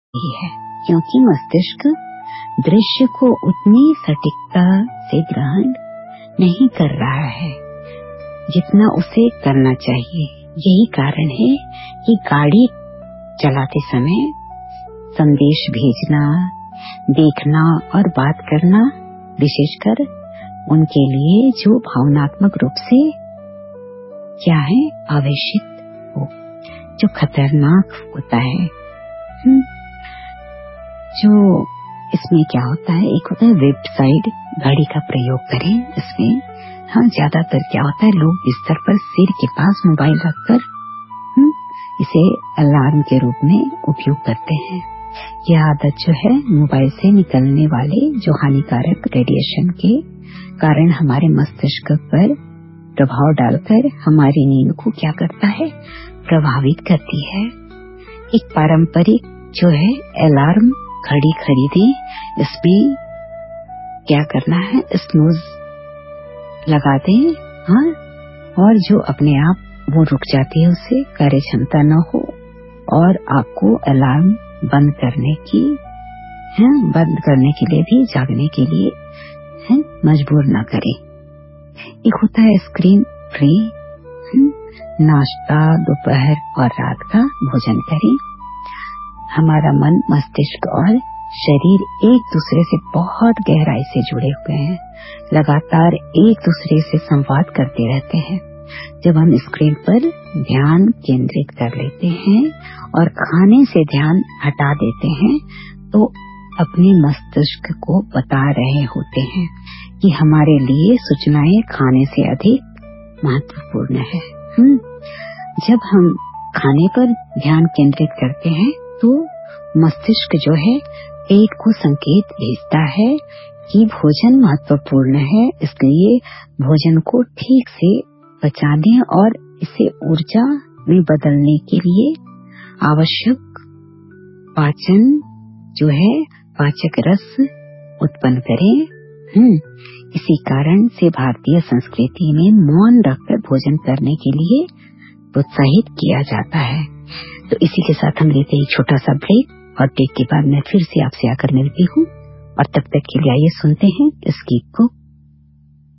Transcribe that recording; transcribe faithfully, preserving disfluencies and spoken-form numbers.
ही है, क्योंकि मस्तिष्क दृश्य को उतनी सटीकता से ग्रहण नहीं कर रहा है जितना उसे करना चाहिए। यही कारण है कि गाड़ी चलाते समय संदेश भेजना, देखना और बात करना, विशेषकर उनके लिए जो भावनात्मक रूप से क्या है आवेशित हो, जो खतरनाक होता है। हुँ? जो इसमें क्या होता है, एक होता है वेबसाइट घड़ी का प्रयोग करें। इसमें हाँ ज्यादातर क्या होता है, लोग बिस्तर पर सिर के पास मोबाइल रखकर इसे अलार्म के रूप में उपयोग करते हैं। यह आदत जो है मोबाइल से निकलने वाले जो हानिकारक रेडिएशन के कारण हमारे मस्तिष्क पर प्रभाव डालकर हमारी नींद को क्या करता है, प्रभावित करती है। एक पारंपरिक जो है अलार्म घड़ी खरीदें, इसमें क्या करना है, स्नूज लगा दें, हाँ, और जो अपने आप वो रुक जाती है, उससे कार्य क्षमता न हो और आपको अलार्म बंद करने की है, बंद करने के लिए भी जागने के लिए है, मजबूर न करें। एक होता है स्क्रीन फ्री, नाश्ता दोपहर और रात का भोजन करें। हमारा मन, मस्तिष्क और शरीर एक दूसरे से बहुत गहराई से जुड़े हुए हैं, लगातार एक दूसरे से संवाद करते रहते हैं। जब हम स्क्रीन पर ध्यान केंद्रित कर लेते हैं और खाने से ध्यान हटा देते हैं, तो अपने मस्तिष्क को बता रहे होते हैं कि हमारे लिए सूचनाएं खाने से अधिक महत्वपूर्ण है। हुँ? जब हम खाने पर ध्यान केंद्रित करते हैं तो मस्तिष्क जो है पेट को संकेत भेजता है कि भोजन महत्वपूर्ण है, इसलिए भोजन को ठीक से पचा दें और इसे ऊर्जा में बदलने के लिए आवश्यक पाचन जो है पाचक रस उत्पन्न करें। हम्म इसी कारण से भारतीय संस्कृति में मौन रखकर भोजन करने के लिए प्रोत्साहित किया जाता है। तो इसी के साथ हम लेते हैं एक छोटा सा ब्रेक और ब्रेक के बाद मैं फिर से आपसे आकर मिलती हूँ, और तब तक के लिए आइए सुनते हैं इस गीत को।